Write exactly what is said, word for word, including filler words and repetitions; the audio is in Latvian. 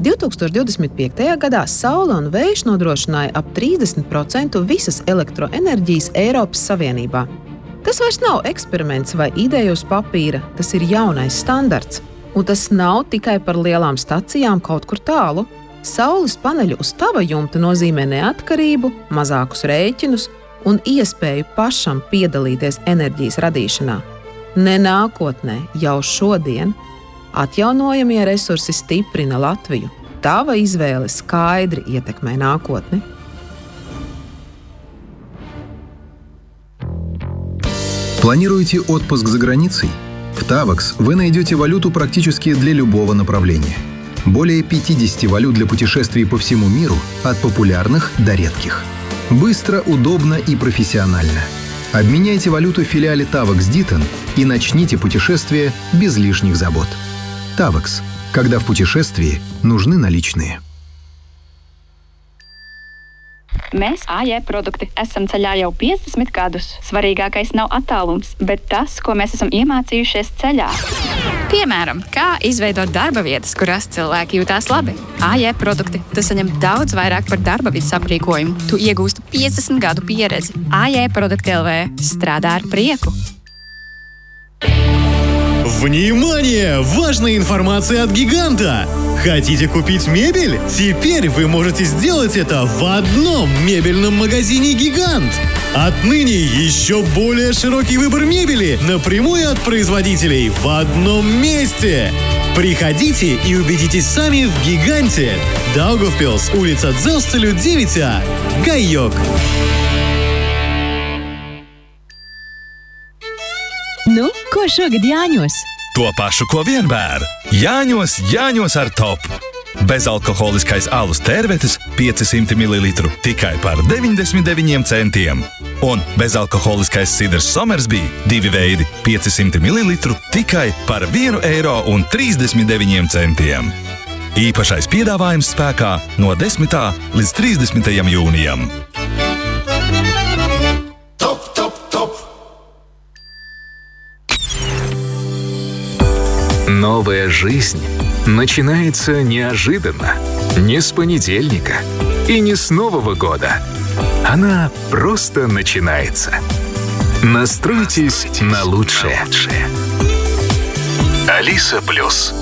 divtūkstoš divdesmit piektajā gadā saule un vējš nodrošināja ap trīsdesmit procenti visas elektroenerģijas Eiropas Savienībā. Tas vairs nav eksperiments vai ideja uz papīra, tas ir jaunais standarts. Un tas nav tikai par lielām stacijām kaut kur tālu. Saules paneļu uz tava jumta nozīmē neatkarību, mazākus rēķinus un iespēju pašam piedalīties enerģijas radīšanā. Ne nākotnē, jau šodien. Atjaunojamie resursi stiprina Latviju. Tava izvēle skaidri ietekmē nākotni. Планируете отпуск за границей? В Tavax вы найдете валюту практически для любого направления. Более пятьдесят валют для путешествий по всему миру, от популярных до редких. Быстро, удобно и профессионально. Обменяйте валюту в филиале Tavax Ditton и начните путешествие без лишних забот. Tavax. Когда в путешествии нужны наличные. Mēs, á jē produkti, esam ceļā jau piecdesmit gadus. Svarīgākais nav attālums, bet tas, ko mēs esam iemācījušies ceļā. Piemēram, kā izveidot darba vietas, kurās cilvēki jūtās labi. á jē produkti. Tas saņem daudz vairāk par darba vidas aprīkojumu. Tu iegūsti piecdesmit gadu pieredzi. á jē produkti L V. Strādā ar prieku. Внимание! Важная информация от Гиганта! Хотите купить мебель? Теперь вы можете сделать это в одном мебельном магазине «Гигант». Отныне еще более широкий выбор мебели напрямую от производителей в одном месте. Приходите и убедитесь сами в «Гиганте». Даугавпилс, улица Дзелстелю, девять А. Гайок. Nu, ko šogad Jāņos? To pašu, ko vienmēr. Jāņos, Jāņos ar top. Bezalkoholiskais alus tērvetes piecsimt mililitru tikai par deviņdesmit deviņiem centiem. Un bezalkoholiskais sidrs Somersby divi veidi piecsimt mililitru tikai par vienu eiro un trīsdesmit deviņiem centiem. Īpašais piedāvājums spēkā no desmitā līdz trīsdesmitajam jūnijam. Новая жизнь начинается неожиданно, не с понедельника и не с Нового года. Она просто начинается. Настройтесь на лучшее. Алиса Плюс.